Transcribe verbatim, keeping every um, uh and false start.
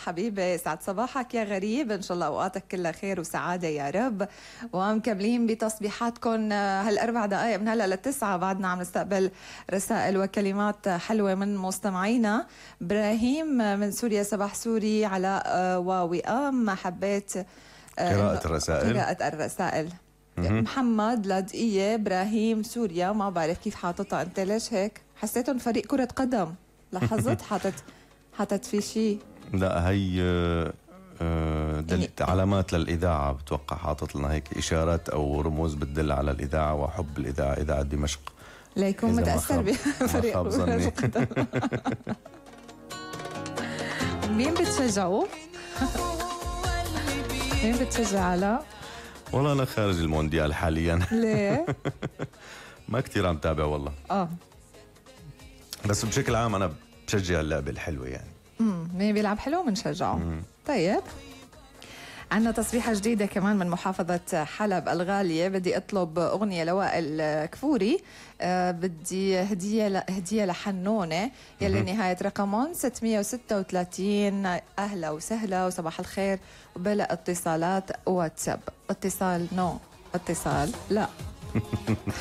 حبيبي، سعد صباحك يا غريب، إن شاء الله أوقاتك كلها خير وسعادة يا رب. ومكملين بتصبيحاتكم هالأربع دقائق من هلأ للتسعة، بعدنا عم نستقبل رسائل وكلمات حلوة من مستمعينا. إبراهيم من سوريا، صباح سوري على ووئام، حبيت قراءة الرسائل قراءة الرسائل. محمد لاذقية، إبراهيم سوريا، ما بعرف كيف حاططها أنت، ليش هيك؟ حسيتهم فريق كرة قدم، لاحظت حاطط حاطط في شيء. لا هي دل... علامات للإذاعة، بتوقع حاطط لنا هيك إشارات أو رموز بتدل على الإذاعة وحب الإذاعة، إذاعة دمشق، ليكون متأثر بفريق كرة قدم. مين بتشجعوا؟ مين بتشجع على؟ والله أنا خارج المونديال حاليا. ليه؟ ما كتير عم تابع والله. اه بس بشكل عام أنا بشجع اللعبة الحلوة يعني. امم مين بيلعب حلو بنشجعه. طيب، عندنا تصبيحة جديدة كمان من محافظة حلب الغالية. بدي أطلب أغنية لوائل كفوري، أه بدي هدية ل... هدية لحنونة يلي نهاية رقمهم ستمية وستة وثلاثين. أهلا وسهلا وصباح الخير، وبلا اتصالات واتساب. اتصال نو، اتصال لا.